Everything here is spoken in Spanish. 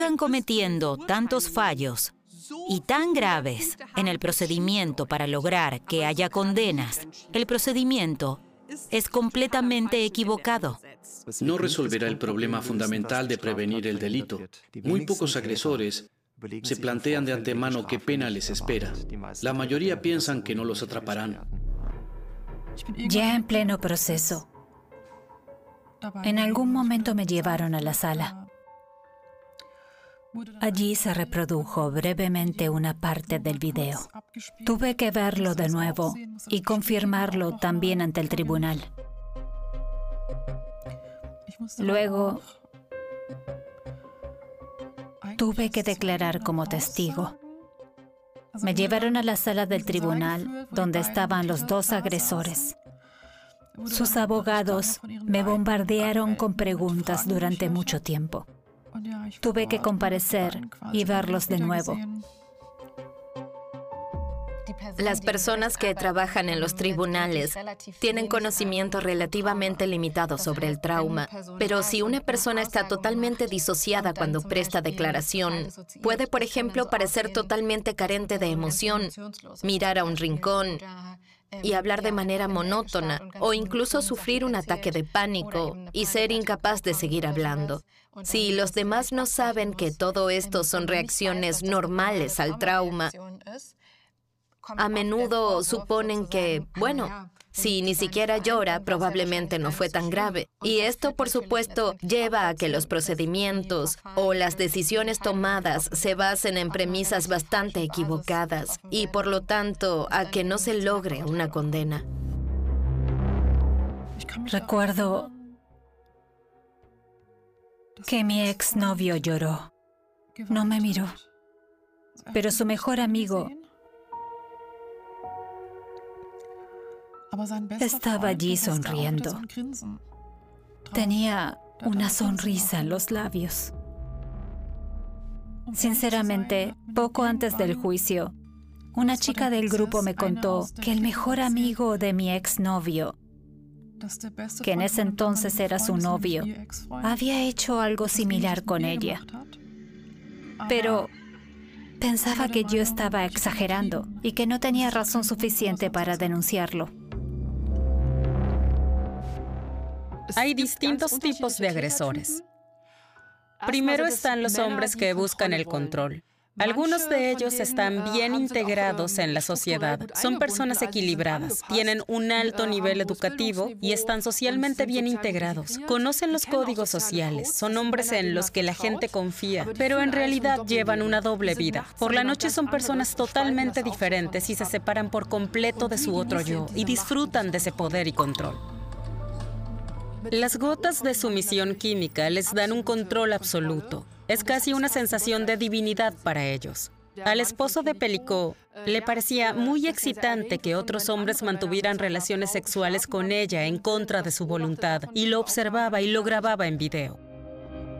Están cometiendo tantos fallos y tan graves en el procedimiento para lograr que haya condenas. El procedimiento es completamente equivocado. No resolverá el problema fundamental de prevenir el delito. Muy pocos agresores se plantean de antemano qué pena les espera. La mayoría piensan que no los atraparán. Ya en pleno proceso, en algún momento me llevaron a la sala. Allí se reprodujo brevemente una parte del video. Tuve que verlo de nuevo y confirmarlo también ante el tribunal. Luego, tuve que declarar como testigo. Me llevaron a la sala del tribunal donde estaban los dos agresores. Sus abogados me bombardearon con preguntas durante mucho tiempo. Tuve que comparecer y verlos de nuevo. Las personas que trabajan en los tribunales tienen conocimiento relativamente limitado sobre el trauma, pero si una persona está totalmente disociada cuando presta declaración, puede, por ejemplo, parecer totalmente carente de emoción, mirar a un rincón y hablar de manera monótona, o incluso sufrir un ataque de pánico y ser incapaz de seguir hablando. Si los demás no saben que todo esto son reacciones normales al trauma, a menudo suponen que, bueno, si ni siquiera llora, probablemente no fue tan grave. Y esto, por supuesto, lleva a que los procedimientos o las decisiones tomadas se basen en premisas bastante equivocadas y, por lo tanto, a que no se logre una condena. Recuerdo que mi exnovio lloró. No me miró, pero su mejor amigo estaba allí sonriendo. Tenía una sonrisa en los labios. Sinceramente, poco antes del juicio, una chica del grupo me contó que el mejor amigo de mi exnovio, que en ese entonces era su novio, había hecho algo similar con ella. Pero pensaba que yo estaba exagerando y que no tenía razón suficiente para denunciarlo. Hay distintos tipos de agresores. Primero están los hombres que buscan el control. Algunos de ellos están bien integrados en la sociedad. Son personas equilibradas, tienen un alto nivel educativo y están socialmente bien integrados. Conocen los códigos sociales, son hombres en los que la gente confía, pero en realidad llevan una doble vida. Por la noche son personas totalmente diferentes y se separan por completo de su otro yo y disfrutan de ese poder y control. Las gotas de sumisión química les dan un control absoluto. Es casi una sensación de divinidad para ellos. Al esposo de Pellicot le parecía muy excitante que otros hombres mantuvieran relaciones sexuales con ella en contra de su voluntad, y lo observaba y lo grababa en video.